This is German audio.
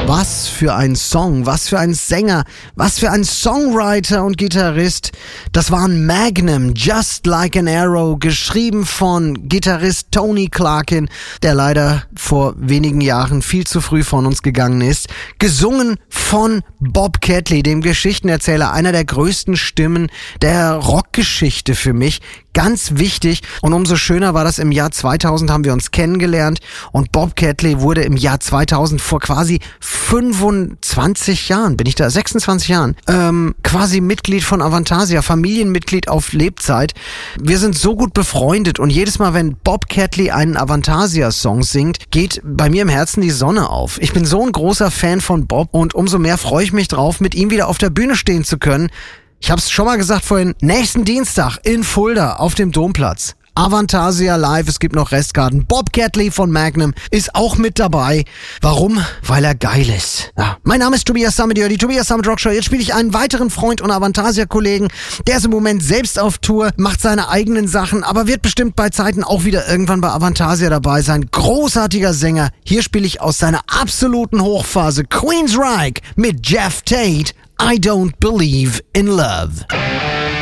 Was für ein Song, was für ein Sänger, was für ein Songwriter und Gitarrist. Das waren Magnum, Just Like an Arrow, geschrieben von Gitarrist Tony Clarkin, der leider vor wenigen Jahren viel zu früh von uns gegangen ist. Gesungen von Bob Catley, dem Geschichtenerzähler, einer der größten Stimmen der Rockgeschichte für mich. Ganz wichtig, und umso schöner war das, im Jahr 2000 haben wir uns kennengelernt und Bob Catley wurde im Jahr 2000 vor quasi 26 Jahren, 26 Jahren, quasi Mitglied von Avantasia, Familienmitglied auf Lebzeit. Wir sind so gut befreundet und jedes Mal, wenn Bob Catley einen Avantasia-Song singt, geht bei mir im Herzen die Sonne auf. Ich bin so ein großer Fan von Bob und umso mehr freue ich mich drauf, mit ihm wieder auf der Bühne stehen zu können. Ich hab's schon mal gesagt vorhin, nächsten Dienstag in Fulda auf dem Domplatz. Avantasia live, es gibt noch Restkarten. Bob Catley von Magnum ist auch mit dabei. Warum? Weil er geil ist. Ja. Mein Name ist Tobias Summit, die Tobias Summit Rock Show. Jetzt spiele ich einen weiteren Freund und Avantasia-Kollegen. Der ist im Moment selbst auf Tour, macht seine eigenen Sachen, aber wird bestimmt bei Zeiten auch wieder irgendwann bei Avantasia dabei sein. Großartiger Sänger. Hier spiele ich aus seiner absoluten Hochphase Queensryche mit Jeff Tate. I Don't Believe in Love.